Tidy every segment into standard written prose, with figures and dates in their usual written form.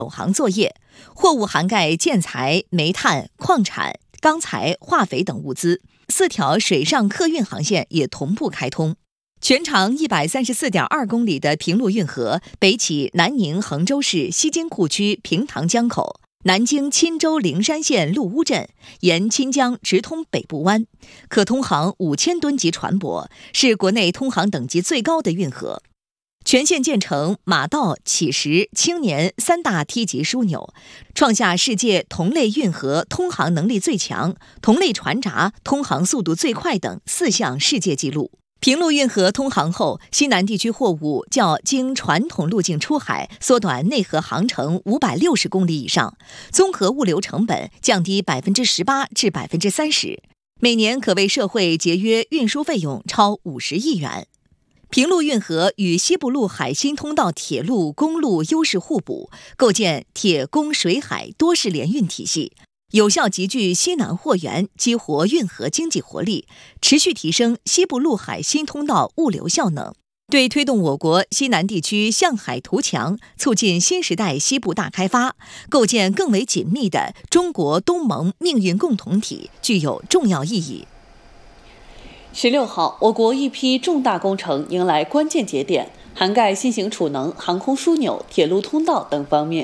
首航作业，货物涵盖建材、煤炭、矿产、钢材、化肥等物资，4条水上客运航线也同步开通。全长134.2公里的平陆运河北起南宁衡州市西津库区平塘江口，南经钦州灵山县陆乌镇，沿钦江直通北部湾，可通航5000吨级船舶，是国内通航等级最高的运河。全线建成马道、起石、青年3大梯级枢纽，创下世界同类运河通航能力最强、同类船闸通航速度最快等4项世界纪录。平陆运河通航后，西南地区货物较经传统路径出海缩短内河航程560公里以上，综合物流成本降低18%至30%，每年可为社会节约运输费用超50亿元。平陆运河与西部陆海新通道铁路、公路优势互补，构建铁公水海多式联运体系，有效集聚西南货源，激活运河经济活力，持续提升西部陆海新通道物流效能，对推动我国西南地区向海图强，促进新时代西部大开发，构建更为紧密的中国东盟命运共同体具有重要意义。 16号，我国一批重大工程迎来关键节点，涵盖新型储能、航空枢纽、铁路通道等方面。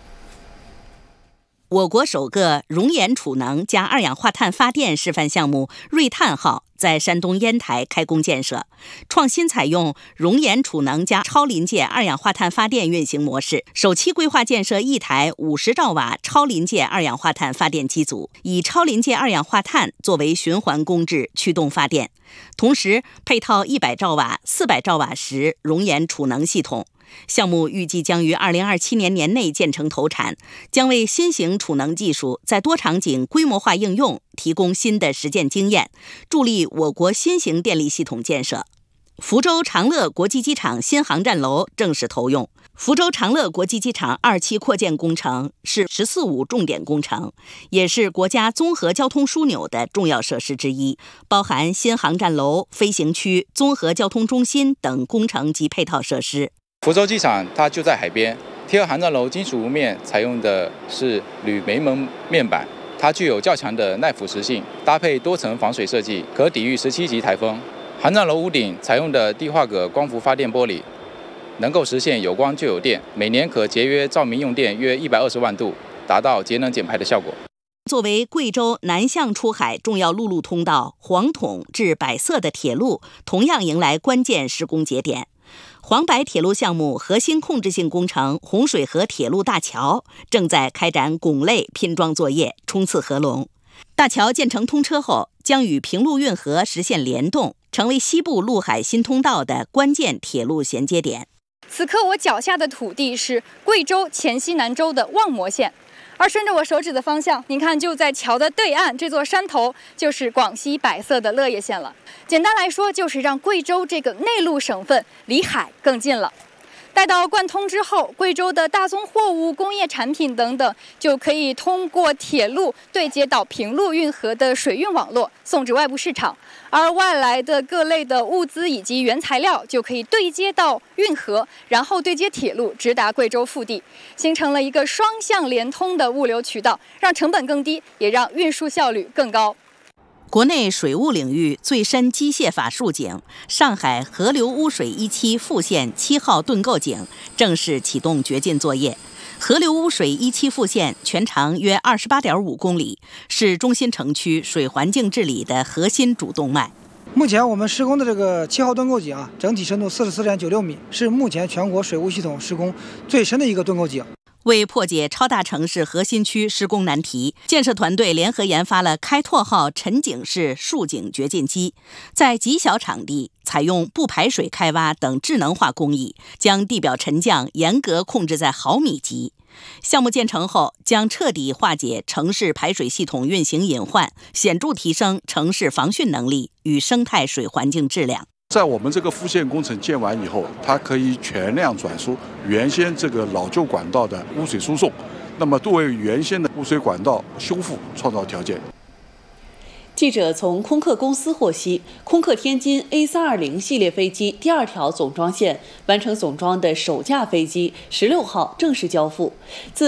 我国首个熔岩储能加二氧化碳发电示范项目瑞碳号在山东烟台开工建设，创新采用熔岩储能加超临界二氧化碳发电运行模式，首期规划建设1台50兆瓦超临界二氧化碳发电机组，以超临界二氧化碳作为循环工质驱动发电，同时配套100兆瓦、400兆瓦时熔岩储能系统。项目预计将于2027年年内建成投产，将为新型储能技术在多场景规模化应用提供新的实践经验，助力我国新型电力系统建设。福州长乐国际机场新航站楼正式投用。福州长乐国际机场2期扩建工程是“十四五”重点工程，也是国家综合交通枢纽的重要设施之一，包含新航站楼、飞行区、综合交通中心等工程及配套设施。 福州机场它就在海边，贴合航站楼金属屋面采用的是铝煤门面板，它具有较强的耐腐蚀性，搭配多层防水设计，可抵御17级台风。航站楼屋顶采用的低化铬光伏发电玻璃，能够实现有光就有电，每年可节约照明用电约120万度，达到节能减排的效果。 作为贵州南向出海重要陆路通道，黄统至百色的铁路同样迎来关键施工节点。黄白铁路项目核心控制性工程洪水河铁路大桥正在开展拱类拼装作业，冲刺合龙。大桥建成通车后，将与平陆运河实现联动，成为西部陆海新通道的关键铁路衔接点。 此刻我脚下的土地是贵州黔西南州的望谟县，而顺着我手指的方向，您看就在桥的对岸，这座山头就是广西百色的乐业县了。简单来说，就是让贵州这个内陆省份离海更近了。待到贯通之后，贵州的大宗货物、工业产品等等，就可以通过铁路对接到平陆运河的水运网络，送至外部市场。而外来的各类的物资以及原材料，就可以对接到运河，然后对接铁路，直达贵州腹地，形成了一个双向连通的物流渠道，让成本更低，也让运输效率更高。 国内水务领域最深机械法竖井上海河流污水1期复线7号盾构井正式启动掘进作业。河流污水1期复线全长约28.5公里，是中心城区水环境治理的核心主动脉。 目前我们施工的这个7号盾构井整体深度44.96米，是目前全国水务系统施工最深的一个盾构井。 为破解超大城市核心区施工难题，建设团队联合研发了开拓号沉井式竖井掘进机，在极小场地采用不排水开挖等智能化工艺，将地表沉降严格控制在毫米级。项目建成后，将彻底化解城市排水系统运行隐患，显著提升城市防汛能力与生态水环境质量。 在我们这个复线工程建完以后，它可以全量转输原先这个老旧管道的污水输送，那么为原先的污水管道修复创造条件。 记者从空客公司获悉，空客天津 A320 系列飞机第2条总装线完成总装的首架飞机16号正式交付。自